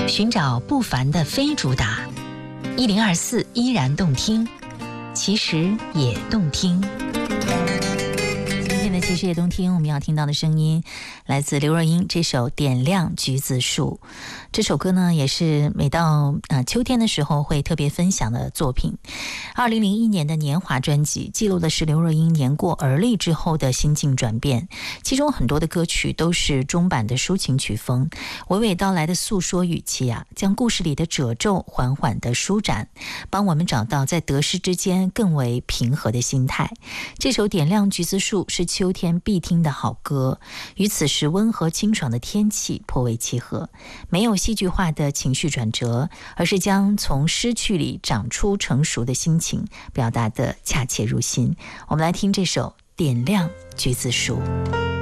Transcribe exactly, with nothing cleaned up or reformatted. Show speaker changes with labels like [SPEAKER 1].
[SPEAKER 1] 寻找不凡的非主打，一零二四依然动听，其实也动听。今天的其实也动听，我们要听到的声音来自刘若英这首《点亮橘子树》。这首歌呢，也是每到呃秋天的时候会特别分享的作品。二零零一年的年华专辑记录的是刘若英年过而立之后的心境转变，其中很多的歌曲都是中版的抒情曲风，娓娓道来的诉说语气啊，将故事里的褶皱缓缓的舒展，帮我们找到在得失之间更为平和的心态。这首《点亮橘子树》是秋天必听的好歌，与此时温和清爽的天气颇为契合，没有戏剧化的情绪转折，而是将从失去里长出成熟的心情表达得恰切入心。我们来听这首《点亮橘子树》。